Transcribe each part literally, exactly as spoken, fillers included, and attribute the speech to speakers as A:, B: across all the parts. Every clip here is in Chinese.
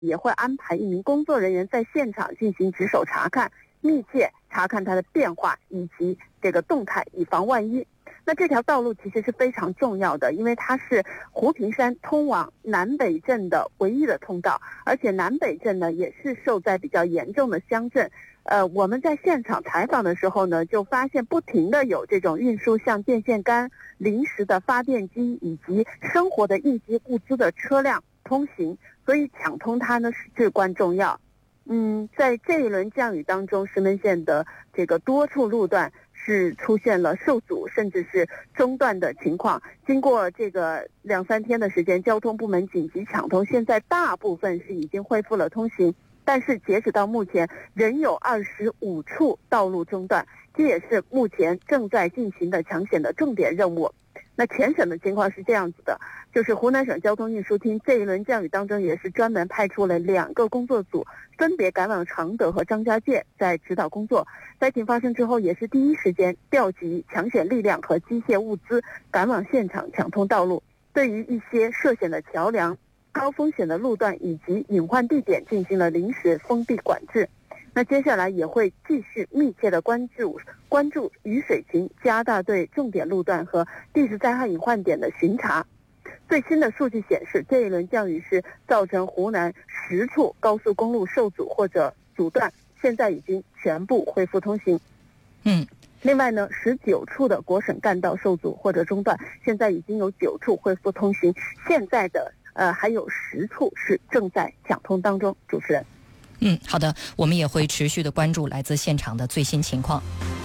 A: 也会安排一名工作人员在现场进行值守查看，密切查看它的变化以及这个动态，以防万一。那这条道路其实是非常重要的，因为它是湖平山通往南北镇的唯一的通道，而且南北镇呢也是受灾比较严重的乡镇。呃，我们在现场采访的时候呢，就发现不停的有这种运输像电线杆、临时的发电机以及生活的应急物资的车辆通行，所以抢通它呢是至关重要。嗯，在这一轮降雨当中，石门县的这个多处路段是出现了受阻甚至是中断的情况。经过这个两三天的时间，交通部门紧急抢通，现在大部分是已经恢复了通行，但是截止到目前仍有二十五处道路中断，这也是目前正在进行的抢险的重点任务。那全省的情况是这样子的，就是湖南省交通运输厅这一轮降雨当中也是专门派出了两个工作组，分别赶往常德和张家界在指导工作。灾情发生之后，也是第一时间调集抢险力量和机械物资赶往现场抢通道路，对于一些涉险的桥梁、高风险的路段以及隐患地点进行了临时封闭管制。那接下来也会继续密切的关注关注雨水情，加大对重点路段和地质灾害隐患点的巡查。最新的数据显示，这一轮降雨是造成湖南十处高速公路受阻或者阻断，现在已经全部恢复通行。
B: 嗯，
A: 另外呢，十九处的国省干道受阻或者中断，现在已经有九处恢复通行，现在的呃还有十处是正在抢通当中。主持人。
B: 嗯，好的，我们也会持续的关注来自现场的最新情况。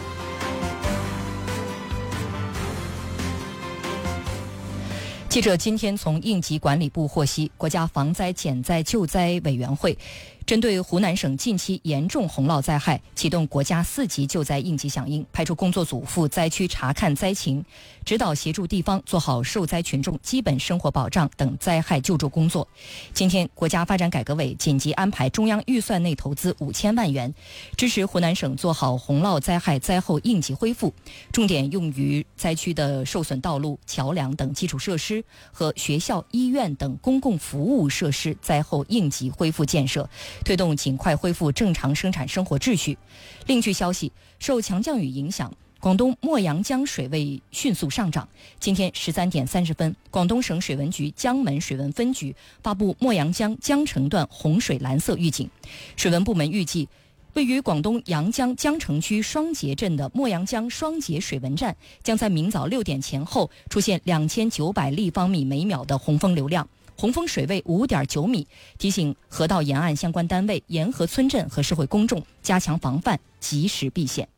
B: 记者今天从应急管理部获悉，国家防灾减灾救灾委员会针对湖南省近期严重洪涝灾害，启动国家四级救灾应急响应，派出工作组赴灾区查看灾情，指导协助地方做好受灾群众基本生活保障等灾害救助工作。今天，国家发展改革委紧急安排中央预算内投资五千万元，支持湖南省做好洪涝灾害灾后应急恢复，重点用于灾区的受损道路、桥梁等基础设施和学校、医院等公共服务设施灾后应急恢复建设，推动尽快恢复正常生产生活秩序。另据消息，受强降雨影响，广东墨阳江水位迅速上涨。今天十三点三十分，广东省水文局江门水文分局发布墨阳江江城段洪水蓝色预警。水文部门预计，位于广东阳江江城区双节镇的墨阳江双节水文站将在明早六点前后出现两千九百立方米每秒的洪峰流量，洪峰水位五点九米，提醒河道沿岸相关单位、沿河村镇和社会公众加强防范，及时避险。